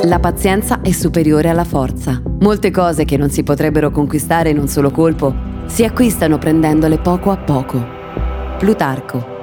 La pazienza è superiore alla forza. Molte cose che non si potrebbero conquistare in un solo colpo si acquistano prendendole poco a poco. Plutarco.